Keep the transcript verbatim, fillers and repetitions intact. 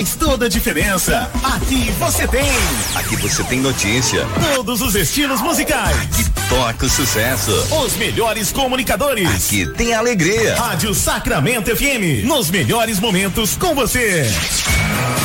Faz toda a diferença. Aqui você tem. Aqui você tem notícia. Todos os estilos musicais. Aqui toca o sucesso. Os melhores comunicadores. Aqui tem alegria. Rádio Sacramento F M. Nos melhores momentos com você.